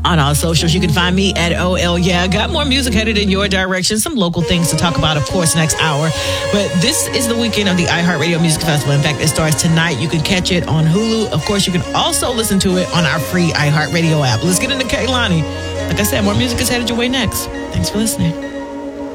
On all socials, you can find me at OL Yeah. Got more music headed in your direction. Some local things to talk about, of course, next hour. But this is the weekend of the iHeartRadio Music Festival. In fact, it starts tonight. You can catch it on Hulu. Of course, you can also listen to it on our free iHeartRadio app. Let's get into Kaylani. Like I said, more music is headed your way next. Thanks for listening.